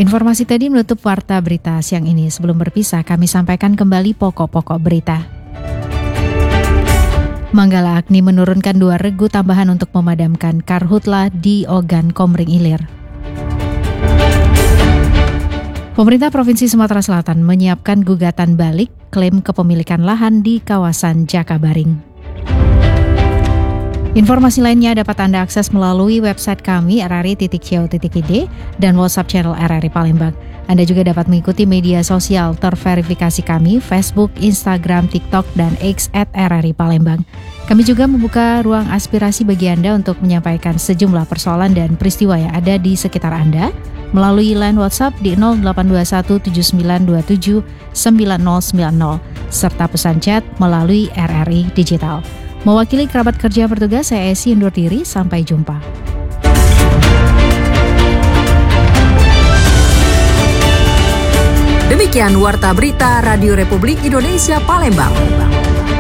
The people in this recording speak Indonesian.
Informasi tadi menutup warta berita siang ini. Sebelum berpisah, kami sampaikan kembali pokok-pokok berita. Manggala Agni menurunkan 2 regu tambahan untuk memadamkan karhutla di Ogan Komering Ilir. Pemerintah Provinsi Sumatera Selatan menyiapkan gugatan balik klaim kepemilikan lahan di kawasan Jakabaring. Informasi lainnya dapat Anda akses melalui website kami rri.co.id dan WhatsApp channel RRI Palembang. Anda juga dapat mengikuti media sosial terverifikasi kami, Facebook, Instagram, TikTok, dan X @RRI Palembang. Kami juga membuka ruang aspirasi bagi Anda untuk menyampaikan sejumlah persoalan dan peristiwa yang ada di sekitar Anda melalui line WhatsApp di 0821 7927 9090 serta pesan chat melalui RRI Digital. Mewakili kerabat kerja bertugas, saya Esi undur diri. Sampai jumpa. Demikian Warta Berita Radio Republik Indonesia Palembang.